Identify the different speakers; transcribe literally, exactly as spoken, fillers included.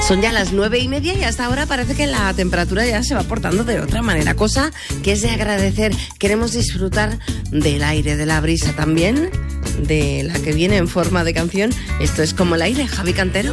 Speaker 1: Son ya las nueve y media y hasta ahora parece que la temperatura ya se va portando de otra manera, cosa que es de agradecer. Queremos disfrutar del aire, de la brisa también, de la que viene en forma de canción. Esto es Como el aire, Javi Cantero.